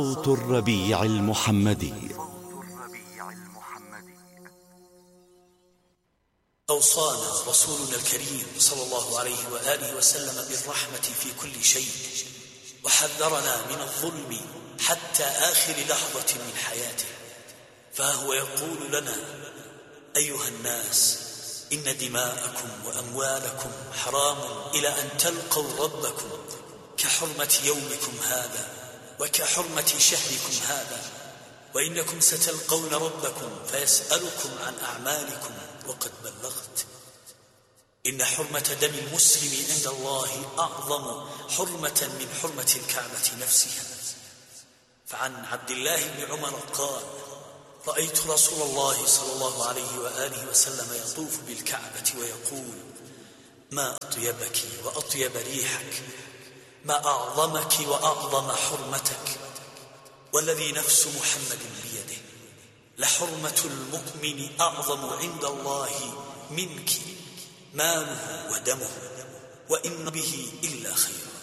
صوت الربيع المحمدي. أوصانا رسولنا الكريم صلى الله عليه وآله وسلم بالرحمة في كل شيء، وحذرنا من الظلم حتى آخر لحظة من حياته. فهو يقول لنا: أيها الناس، إن دماءكم وأموالكم حرام إلى أن تلقوا ربكم، كحرمة يومكم هذا وكحرمة شهركم هذا، وإنكم ستلقون ربكم فيسألكم عن أعمالكم وقد بلغت. إن حرمة دم المسلم عند الله أعظم حرمة من حرمة الكعبة نفسها. فعن عبد الله بن عمر قال: رأيت رسول الله صلى الله عليه وآله وسلم يطوف بالكعبة ويقول: ما أطيبك وأطيب ريحك، ما أعظمك وأعظم حرمتك، والذي نفس محمد بيده، لحرمة المؤمن أعظم عند الله منك ماله ودمه، وإن به إلا خيرا.